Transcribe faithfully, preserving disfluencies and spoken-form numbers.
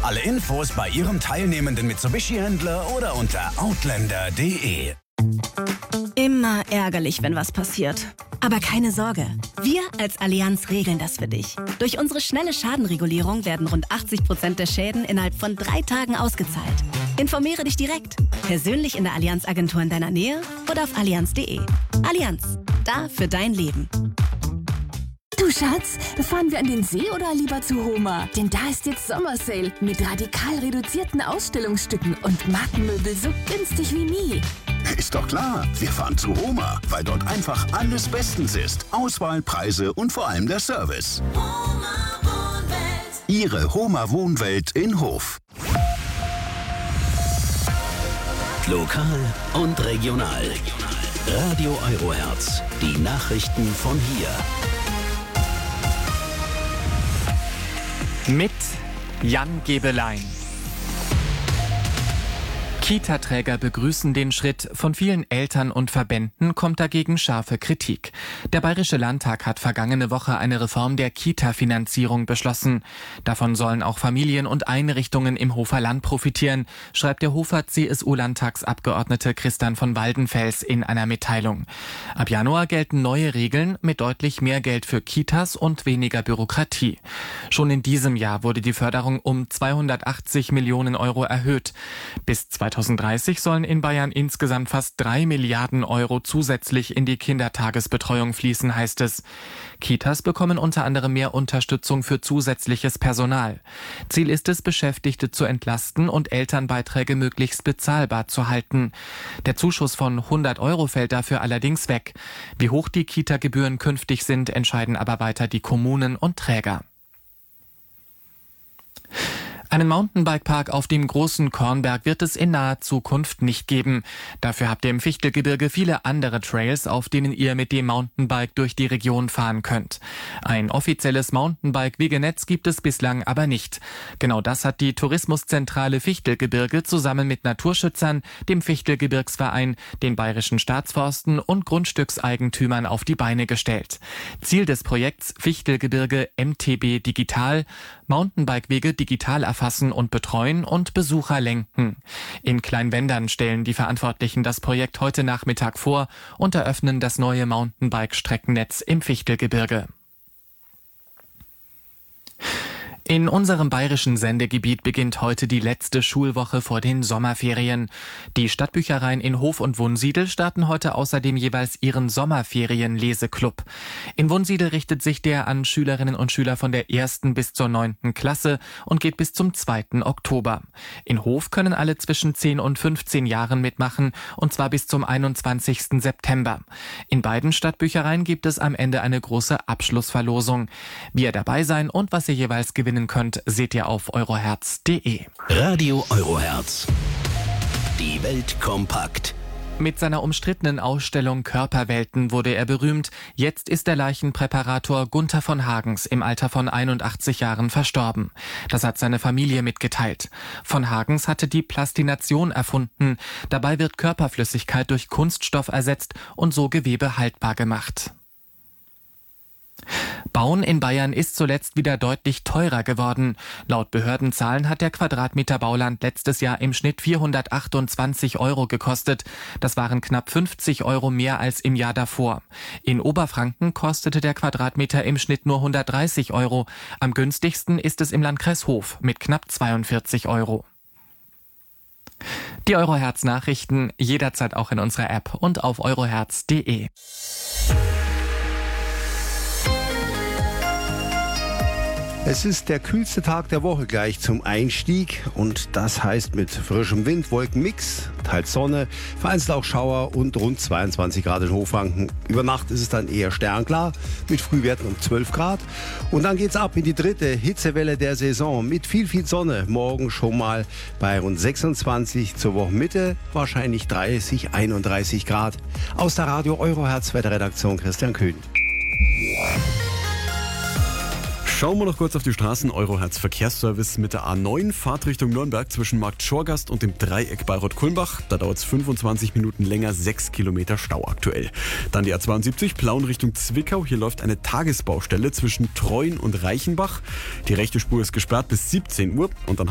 Alle Infos bei Ihrem teilnehmenden Mitsubishi-Händler oder unter outlander punkt de. Immer ärgerlich, wenn was passiert. Aber keine Sorge, wir als Allianz regeln das für dich. Durch unsere schnelle Schadenregulierung werden rund achtzig Prozent der Schäden innerhalb von drei Tagen ausgezahlt. Informiere dich direkt, persönlich in der Allianz-Agentur in deiner Nähe oder auf allianz punkt de. Allianz, da für dein Leben. Du Schatz, fahren wir an den See oder lieber zu Homa? Denn da ist jetzt Sommersale mit radikal reduzierten Ausstellungsstücken und Markenmöbel so günstig wie nie. Ist doch klar, wir fahren zu Homa, weil dort einfach alles bestens ist. Auswahl, Preise und vor allem der Service. Homa Wohnwelt. Ihre Homa Wohnwelt in Hof. Lokal und regional. Radio Eurohertz. Die Nachrichten von hier. Mit Jan Gebelein. Kita-Träger begrüßen den Schritt. Von vielen Eltern und Verbänden kommt dagegen scharfe Kritik. Der Bayerische Landtag hat vergangene Woche eine Reform der Kita-Finanzierung beschlossen. Davon sollen auch Familien und Einrichtungen im Hofer Land profitieren, schreibt der Hofer C S U-Landtagsabgeordnete Christian von Waldenfels in einer Mitteilung. Ab Januar gelten neue Regeln mit deutlich mehr Geld für Kitas und weniger Bürokratie. Schon in diesem Jahr wurde die Förderung um zweihundertachtzig Millionen Euro erhöht. Bis zweitausenddreißig sollen in Bayern insgesamt fast drei Milliarden Euro zusätzlich in die Kindertagesbetreuung fließen, heißt es. Kitas bekommen unter anderem mehr Unterstützung für zusätzliches Personal. Ziel ist es, Beschäftigte zu entlasten und Elternbeiträge möglichst bezahlbar zu halten. Der Zuschuss von hundert Euro fällt dafür allerdings weg. Wie hoch die Kita-Gebühren künftig sind, entscheiden aber weiter die Kommunen und Träger. Einen Mountainbike-Park auf dem Großen Kornberg wird es in naher Zukunft nicht geben. Dafür habt ihr im Fichtelgebirge viele andere Trails, auf denen ihr mit dem Mountainbike durch die Region fahren könnt. Ein offizielles Mountainbike-Wegenetz gibt es bislang aber nicht. Genau das hat die Tourismuszentrale Fichtelgebirge zusammen mit Naturschützern, dem Fichtelgebirgsverein, den Bayerischen Staatsforsten und Grundstückseigentümern auf die Beine gestellt. Ziel des Projekts Fichtelgebirge M T B Digital: Mountainbike-Wege digital erfassen und betreuen und Besucher lenken. In Kleinwendern stellen die Verantwortlichen das Projekt heute Nachmittag vor und eröffnen das neue Mountainbike-Streckennetz im Fichtelgebirge. In unserem bayerischen Sendegebiet beginnt heute die letzte Schulwoche vor den Sommerferien. Die Stadtbüchereien in Hof und Wunsiedel starten heute außerdem jeweils ihren Sommerferien-Leseklub. In Wunsiedel richtet sich der an Schülerinnen und Schüler von der ersten bis zur neunten Klasse und geht bis zum zweiten Oktober. In Hof können alle zwischen zehn und fünfzehn Jahren mitmachen, und zwar bis zum einundzwanzigsten September. In beiden Stadtbüchereien gibt es am Ende eine große Abschlussverlosung. Wie ihr dabei sein und was ihr jeweils gewinnen könnt, seht ihr auf eurohertz punkt de. Radio Eurohertz. Die Welt kompakt. Mit seiner umstrittenen Ausstellung Körperwelten wurde er berühmt. Jetzt ist der Leichenpräparator Gunther von Hagens im Alter von einundachtzig Jahren verstorben. Das hat seine Familie mitgeteilt. Von Hagens hatte die Plastination erfunden. Dabei wird Körperflüssigkeit durch Kunststoff ersetzt und so Gewebe haltbar gemacht. Bauen in Bayern ist zuletzt wieder deutlich teurer geworden. Laut Behördenzahlen hat der Quadratmeter Bauland letztes Jahr im Schnitt vierhundertachtundzwanzig Euro gekostet. Das waren knapp fünfzig Euro mehr als im Jahr davor. In Oberfranken kostete der Quadratmeter im Schnitt nur hundertdreißig Euro. Am günstigsten ist es im Landkreis Hof mit knapp zweiundvierzig Euro. Die Eurohertz-Nachrichten jederzeit auch in unserer App und auf eurohertz punkt de. Es ist der kühlste Tag der Woche gleich zum Einstieg und das heißt mit frischem Wind, Wolkenmix, teils Sonne, vereinzelt auch Schauer und rund zweiundzwanzig Grad in Hochfranken. Über Nacht ist es dann eher sternklar mit Frühwerten um zwölf Grad und dann geht's ab in die dritte Hitzewelle der Saison mit viel, viel Sonne. Morgen schon mal bei rund sechsundzwanzig, zur Wochenmitte wahrscheinlich dreißig, einunddreißig Grad. Aus der Radio Eurohertz Wetterredaktion Christian Köhn. Schauen wir noch kurz auf die Straßen. Eurohertz Verkehrsservice mit der A neun, Fahrtrichtung Nürnberg zwischen Markt Schorgast und dem Dreieck Bayreuth-Kulmbach. Da dauert es fünfundzwanzig Minuten länger, sechs Kilometer Stau aktuell. Dann die A zweiundsiebzig, Plauen Richtung Zwickau. Hier läuft eine Tagesbaustelle zwischen Treuen und Reichenbach. Die rechte Spur ist gesperrt bis siebzehn Uhr und dann